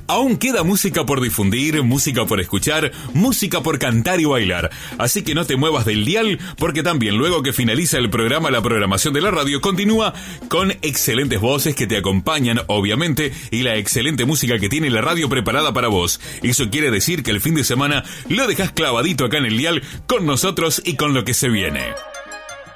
Aún queda música por difundir, música por escuchar, música por cantar y bailar. Así que no te muevas del dial, porque también luego que finaliza el programa, la programación de la radio continúa con excelentes voces que te acompañan, obviamente, y la excelente música que tiene la radio preparada para vos. Eso quiere decir que el fin de semana lo dejás clavadito acá en el dial con nosotros y con lo que se viene.